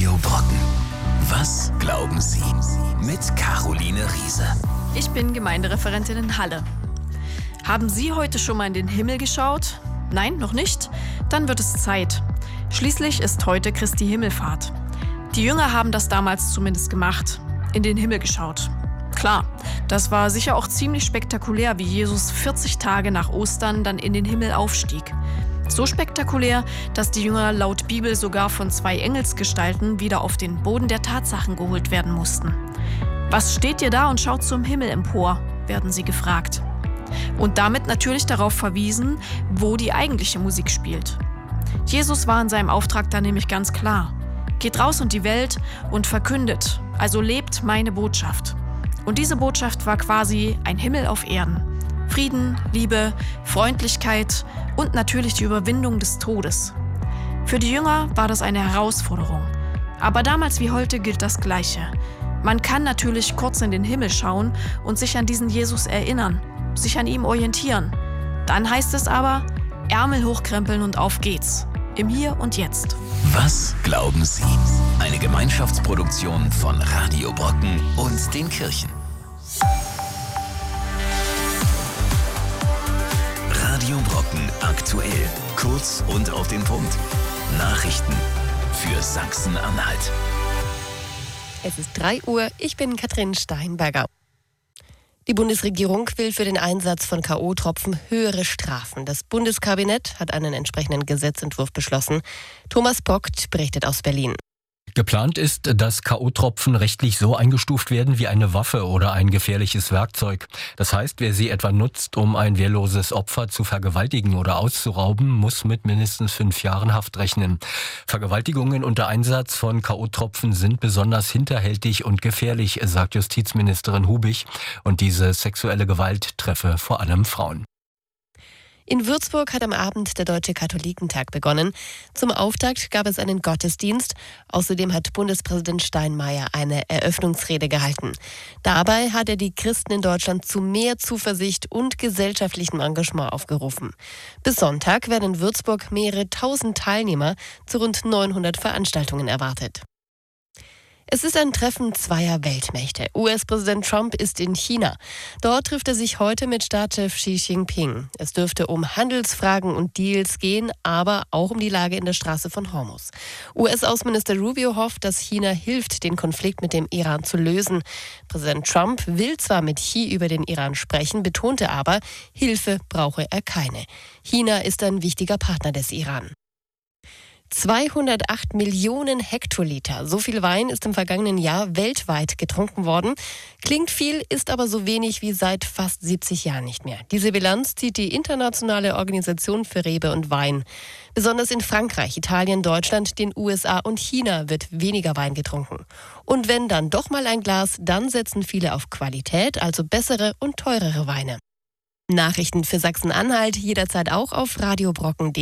Radio Brocken. Was glauben Sie? Mit Caroline Riese. Ich bin Gemeindereferentin in Halle. Haben Sie heute schon mal in den Himmel geschaut? Nein, noch nicht? Dann wird es Zeit. Schließlich ist heute Christi Himmelfahrt. Die Jünger haben das damals zumindest gemacht, in den Himmel geschaut. Klar, das war sicher auch ziemlich spektakulär, wie Jesus 40 Tage nach Ostern dann in den Himmel aufstieg. So spektakulär, dass die Jünger laut Bibel sogar von 2 Engelsgestalten wieder auf den Boden der Tatsachen geholt werden mussten. Was steht ihr da und schaut zum Himmel empor, werden sie gefragt. Und damit natürlich darauf verwiesen, wo die eigentliche Musik spielt. Jesus war in seinem Auftrag da nämlich ganz klar. Geht raus in die Welt und verkündet, also lebt meine Botschaft. Und diese Botschaft war quasi ein Himmel auf Erden. Frieden, Liebe, Freundlichkeit und natürlich die Überwindung des Todes. Für die Jünger war das eine Herausforderung. Aber damals wie heute gilt das Gleiche. Man kann natürlich kurz in den Himmel schauen und sich an diesen Jesus erinnern, sich an ihm orientieren. Dann heißt es aber, Ärmel hochkrempeln und auf geht's. Im Hier und Jetzt. Was glauben Sie? Eine Gemeinschaftsproduktion von Radio Brocken und den Kirchen. Radio Brocken aktuell. Kurz und auf den Punkt. Nachrichten für Sachsen-Anhalt. Es ist 3 Uhr, ich bin Katrin Steinberger. Die Bundesregierung will für den Einsatz von K.O.-Tropfen höhere Strafen. Das Bundeskabinett hat einen entsprechenden Gesetzentwurf beschlossen. Thomas Bockt berichtet aus Berlin. Geplant ist, dass K.O.-Tropfen rechtlich so eingestuft werden wie eine Waffe oder ein gefährliches Werkzeug. Das heißt, wer sie etwa nutzt, um ein wehrloses Opfer zu vergewaltigen oder auszurauben, muss mit mindestens 5 Jahren Haft rechnen. Vergewaltigungen unter Einsatz von K.O.-Tropfen sind besonders hinterhältig und gefährlich, sagt Justizministerin Hubich. Und diese sexuelle Gewalt treffe vor allem Frauen. In Würzburg hat am Abend der Deutsche Katholikentag begonnen. Zum Auftakt gab es einen Gottesdienst. Außerdem hat Bundespräsident Steinmeier eine Eröffnungsrede gehalten. Dabei hat er die Christen in Deutschland zu mehr Zuversicht und gesellschaftlichem Engagement aufgerufen. Bis Sonntag werden in Würzburg mehrere 1000 Teilnehmer zu rund 900 Veranstaltungen erwartet. Es ist ein Treffen zweier Weltmächte. US-Präsident Trump ist in China. Dort trifft er sich heute mit Staatschef Xi Jinping. Es dürfte um Handelsfragen und Deals gehen, aber auch um die Lage in der Straße von Hormuz. US-Außenminister Rubio hofft, dass China hilft, den Konflikt mit dem Iran zu lösen. Präsident Trump will zwar mit Xi über den Iran sprechen, betonte aber, Hilfe brauche er keine. China ist ein wichtiger Partner des Iran. 208 Millionen Hektoliter. So viel Wein ist im vergangenen Jahr weltweit getrunken worden. Klingt viel, ist aber so wenig wie seit fast 70 Jahren nicht mehr. Diese Bilanz zieht die Internationale Organisation für Rebe und Wein. Besonders in Frankreich, Italien, Deutschland, den USA und China wird weniger Wein getrunken. Und wenn dann doch mal ein Glas, dann setzen viele auf Qualität, also bessere und teurere Weine. Nachrichten für Sachsen-Anhalt jederzeit auch auf radiobrocken.de.